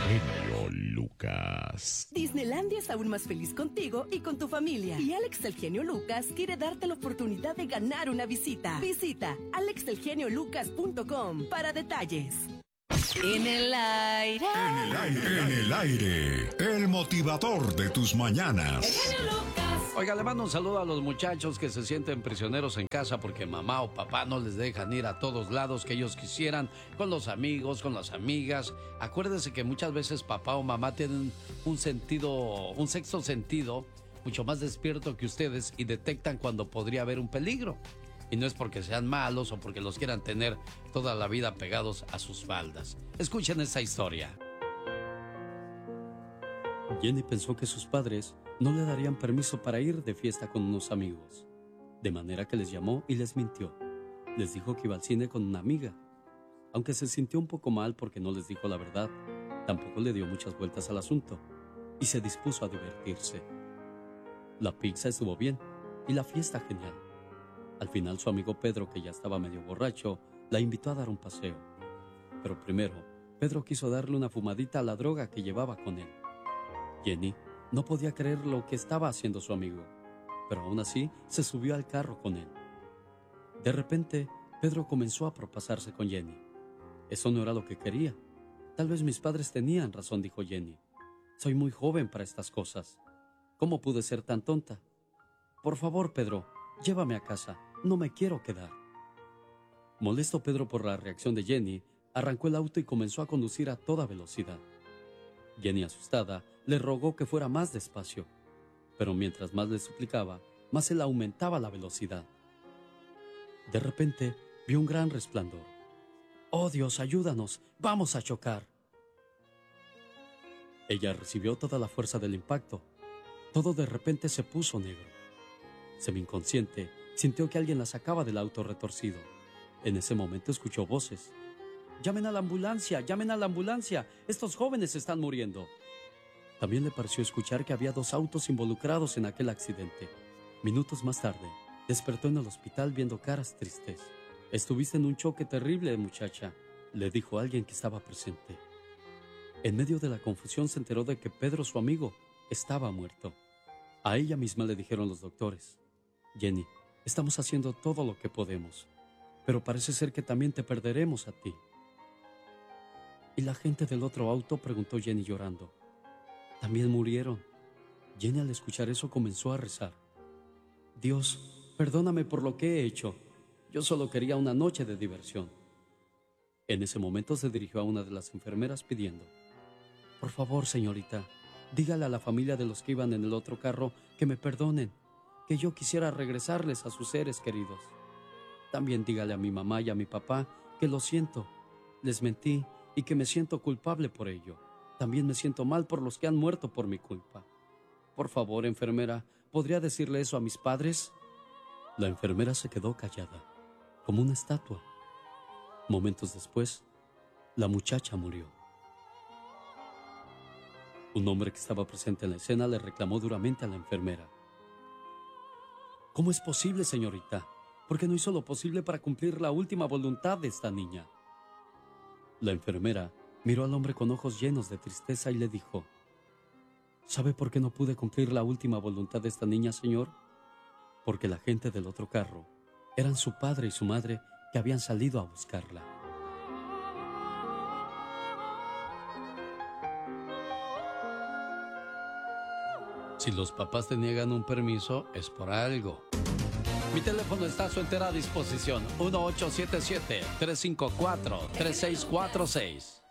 genio Lucas. Disneylandia es aún más feliz contigo y con tu familia. Y Alex el genio Lucas quiere darte la oportunidad de ganar una visita. Visita alexelgeniolucas.com para detalles. En el aire. En el aire. El motivador de tus mañanas. El genio Lucas. Oiga, le mando un saludo a los muchachos que se sienten prisioneros en casa porque mamá o papá no les dejan ir a todos lados que ellos quisieran, con los amigos, con las amigas. Acuérdese que muchas veces papá o mamá tienen un sexto sentido mucho más despierto que ustedes y detectan cuando podría haber un peligro. Y no es porque sean malos o porque los quieran tener toda la vida pegados a sus faldas. Escuchen esta historia. Jenny pensó que sus padres no le darían permiso para ir de fiesta con unos amigos. De manera que les llamó y les mintió. Les dijo que iba al cine con una amiga. Aunque se sintió un poco mal porque no les dijo la verdad, tampoco le dio muchas vueltas al asunto y se dispuso a divertirse. La pizza estuvo bien y la fiesta genial. Al final su amigo Pedro, que ya estaba medio borracho, la invitó a dar un paseo. Pero primero, Pedro quiso darle una fumadita a la droga que llevaba con él. Jenny no podía creer lo que estaba haciendo su amigo, pero aún así se subió al carro con él. De repente, Pedro comenzó a propasarse con Jenny. Eso no era lo que quería. Tal vez mis padres tenían razón, dijo Jenny. Soy muy joven para estas cosas. ¿Cómo pude ser tan tonta? Por favor, Pedro, llévame a casa. No me quiero quedar. Molesto Pedro por la reacción de Jenny, arrancó el auto y comenzó a conducir a toda velocidad. Jenny, asustada, le rogó que fuera más despacio, pero mientras más le suplicaba, más él aumentaba la velocidad. De repente, vio un gran resplandor. ¡Oh, Dios, ayúdanos! ¡Vamos a chocar! Ella recibió toda la fuerza del impacto. Todo de repente se puso negro. Semi-inconsciente, sintió que alguien la sacaba del auto retorcido. En ese momento escuchó voces. ¡Llamen a la ambulancia! ¡Llamen a la ambulancia! ¡Estos jóvenes están muriendo! También le pareció escuchar que había 2 autos involucrados en aquel accidente. Minutos más tarde, despertó en el hospital viendo caras tristes. «Estuviste en un choque terrible, muchacha», le dijo alguien que estaba presente. En medio de la confusión se enteró de que Pedro, su amigo, estaba muerto. A ella misma le dijeron los doctores: «Jenny, estamos haciendo todo lo que podemos, pero parece ser que también te perderemos a ti». ¿Y la gente del otro auto?, preguntó Jenny llorando. «También murieron». Jenny, al escuchar eso, comenzó a rezar. «Dios, perdóname por lo que he hecho. Yo solo quería una noche de diversión». En ese momento se dirigió a una de las enfermeras pidiendo: «Por favor, señorita, dígale a la familia de los que iban en el otro carro que me perdonen, que yo quisiera regresarles a sus seres queridos. También dígale a mi mamá y a mi papá que lo siento, les mentí y que me siento culpable por ello. También me siento mal por los que han muerto por mi culpa. Por favor, enfermera, ¿podría decirle eso a mis padres?». La enfermera se quedó callada, como una estatua. Momentos después, la muchacha murió. Un hombre que estaba presente en la escena le reclamó duramente a la enfermera: «¿Cómo es posible, señorita? ¿Por qué no hizo lo posible para cumplir la última voluntad de esta niña?». La enfermera miró al hombre con ojos llenos de tristeza y le dijo: «¿Sabe por qué no pude cumplir la última voluntad de esta niña, señor? Porque la gente del otro carro eran su padre y su madre que habían salido a buscarla». Si los papás te niegan un permiso, es por algo. Mi teléfono está a su entera disposición. 1877-354-3646.